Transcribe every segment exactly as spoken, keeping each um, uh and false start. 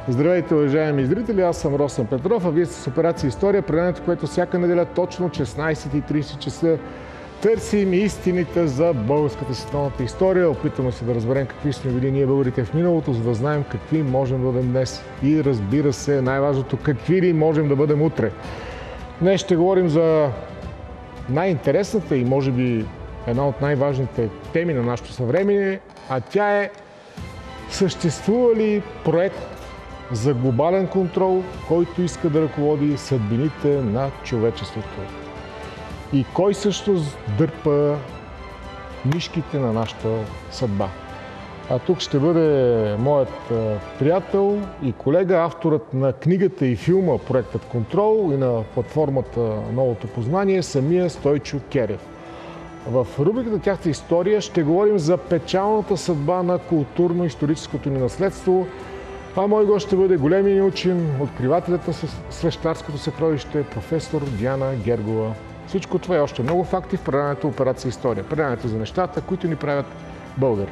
Здравейте, уважаеми зрители, аз съм Росен Петров, а вие сте с Операция История, предаването, което всяка неделя точно от шестнайсет и трийсет часа търсим истините за българската световната история. Опитваме се да разберем какви сме били ние българите в миналото, за да знаем какви можем да бъдем днес. И разбира се, най-важното, какви ли можем да бъдем утре. Днес ще говорим за най-интересната и може би една от най-важните теми на нашето съвремие, а тя е: съществува ли проект за глобален контрол, който иска да ръководи съдбините на човечеството? И кой също дърпа мишките на нашата съдба? А тук ще бъде моят приятел и колега, авторът на книгата и филма "Проектът Контрол" и на платформата "Новото познание", самия Стойчо Керев. В рубриката "Тяхната история" ще говорим за печалната съдба на културно-историческото ни наследство. А мой гост ще бъде големият ни учен, откривателят на свещарското съкровище, професор Диана Гергова. Всичко това и още много факти в предаването "Операция История". Предаването за нещата, които ни правят българи.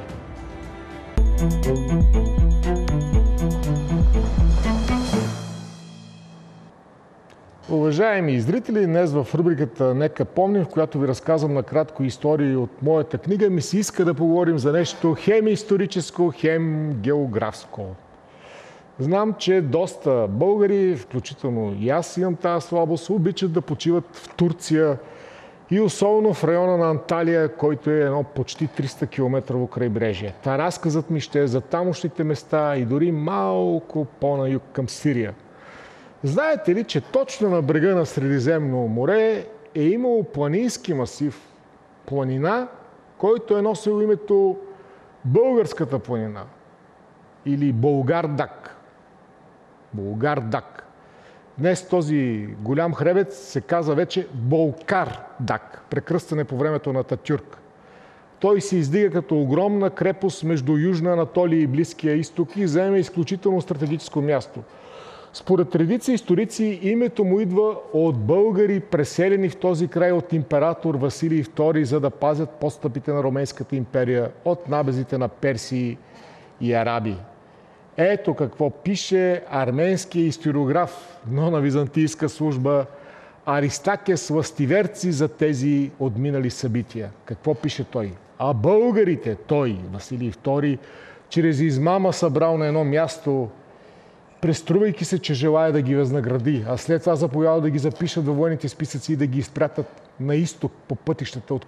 Уважаеми зрители, днес в рубриката "Нека помним", в която ви разказвам накратко истории от моята книга, ми се иска да поговорим за нещо хем историческо, хем географско. Знам, че доста българи, включително и аз имам тази слабост, обичат да почиват в Турция и особено в района на Анталия, който е едно почти триста километрово крайбрежие. Та разказът ми ще е за тамошните места и дори малко по-на юг към Сирия. Знаете ли, че точно на брега на Средиземно море е имало планински масив, планина, който е носил името Българската планина или Болгар-Даг. Болгар-Даг. Днес този голям хребет се казва вече Болкар-Даг, прекръстане по времето на Ататюрк. Той се издига като огромна крепост между Южна Анатолия и Близкия изток и заема изключително стратегическо място. Според редица историци името му идва от българи, преселени в този край от император Василий втори, за да пазят подстъпите на Ромейската империя от набезите на Персии и Араби. Ето какво пише арменския историограф, но на византийска служба, Аристакес Ластиверци за тези отминали събития. Какво пише той? А българите, той, Василий втори, чрез измама събрал на едно място, преструвайки се, че желая да ги възнагради, а след това заповядал да ги запишат във военните списъци и да ги изпратят на изток по пътищата, от